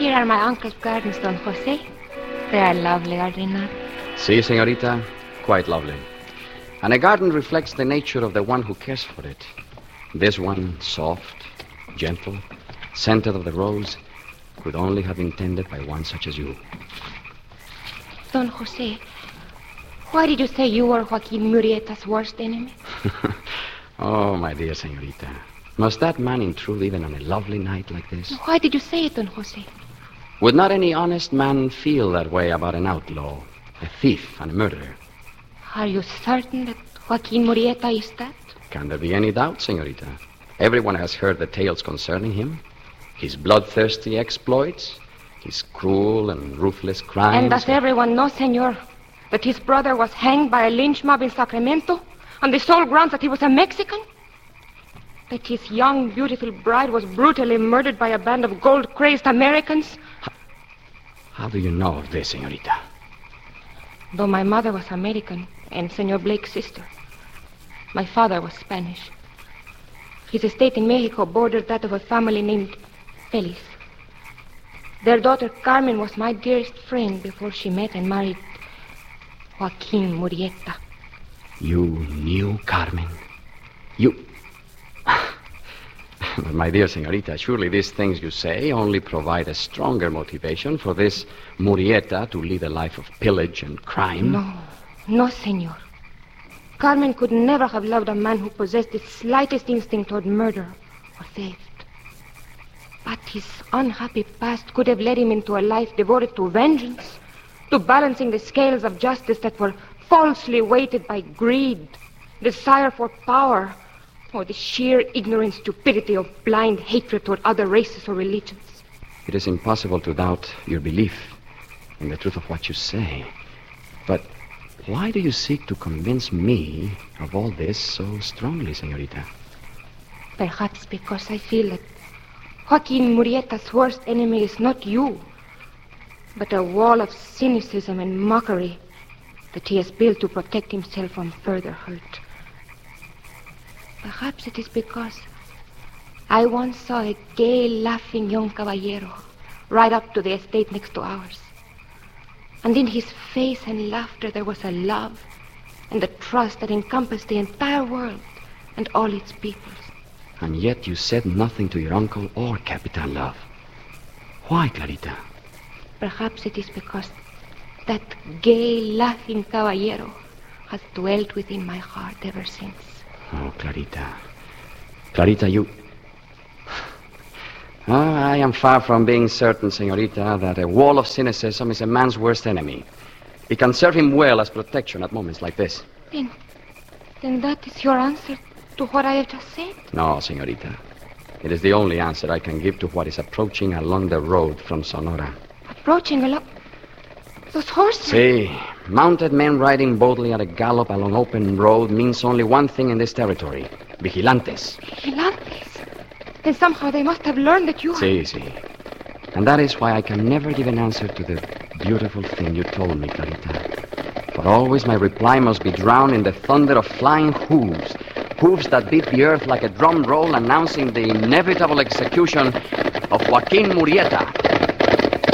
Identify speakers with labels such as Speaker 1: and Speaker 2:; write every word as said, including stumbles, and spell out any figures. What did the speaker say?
Speaker 1: Here are my uncle's gardens, Don Jose. They are lovely, are they not?
Speaker 2: Si, señorita. Quite lovely. And a garden reflects the nature of the one who cares for it. This one, soft, gentle, scented of the rose, could only have been tended by one such as you.
Speaker 1: Don Jose, why did you say you were Joaquin Murrieta's worst enemy?
Speaker 2: Oh, my dear señorita. Must that man intrude even on a lovely night like this?
Speaker 1: Why did you say it, Don Jose?
Speaker 2: Would not any honest man feel that way about an outlaw, a thief, and a murderer?
Speaker 1: Are you certain that Joaquin Murrieta is that?
Speaker 2: Can there be any doubt, señorita? Everyone has heard the tales concerning him. His bloodthirsty exploits, his cruel and ruthless crimes.
Speaker 1: And does everyone know, senor, that his brother was hanged by a lynch mob in Sacramento on the sole grounds that he was a Mexican? That his young, beautiful bride was brutally murdered by a band of gold-crazed Americans?
Speaker 2: How, how do you know of this, señorita?
Speaker 1: Though my mother was American and Senor Blake's sister, my father was Spanish. His estate in Mexico bordered that of a family named Feliz. Their daughter Carmen was my dearest friend before she met and married Joaquin Murrieta.
Speaker 2: You knew Carmen? You... But my dear señorita, surely these things you say only provide a stronger motivation for this Murrieta to lead a life of pillage and crime.
Speaker 1: No, no, senor. Carmen could never have loved a man who possessed the slightest instinct toward murder or theft. But his unhappy past could have led him into a life devoted to vengeance, to balancing the scales of justice that were falsely weighted by greed, desire for power, or the sheer ignorant stupidity of blind hatred toward other races or religions.
Speaker 2: It is impossible to doubt your belief in the truth of what you say. But why do you seek to convince me of all this so strongly, señorita?
Speaker 1: Perhaps because I feel that Joaquin Murrieta's worst enemy is not you, but a wall of cynicism and mockery that he has built to protect himself from further hurt. Perhaps it is because I once saw a gay, laughing young caballero ride up to the estate next to ours. And in his face and laughter there was a love and a trust that encompassed the entire world and all its peoples.
Speaker 2: And yet you said nothing to your uncle or Capitan Love. Why, Clarita?
Speaker 1: Perhaps it is because that gay, laughing caballero has dwelt within my heart ever since.
Speaker 2: Oh, Clarita. Clarita, you... Oh, I am far from being certain, señorita, that a wall of cynicism is a man's worst enemy. It can serve him well as protection at moments like this.
Speaker 1: Then, then that is your answer to what I have just said?
Speaker 2: No, señorita. It is the only answer I can give to what is approaching along the road from Sonora.
Speaker 1: Approaching along... Those horses?
Speaker 2: See, mounted men riding boldly at a gallop along open road means only one thing in this territory. Vigilantes.
Speaker 1: Vigilantes? Then somehow they must have learned that you are...
Speaker 2: Si, si. And that is why I can never give an answer to the beautiful thing you told me, Clarita. For always my reply must be drowned in the thunder of flying hooves. Hooves that beat the earth like a drum roll announcing the inevitable execution of Joaquin Murrieta.